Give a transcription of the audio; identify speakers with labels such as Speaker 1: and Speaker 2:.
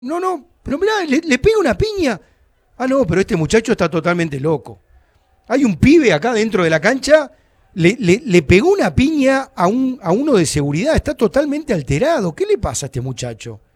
Speaker 1: No, no, pero mirá, le pega una piña. Ah, no, pero este muchacho está totalmente loco. Hay un pibe acá dentro de la cancha, le pegó una piña a uno de seguridad, está totalmente alterado. ¿Qué le pasa a este muchacho?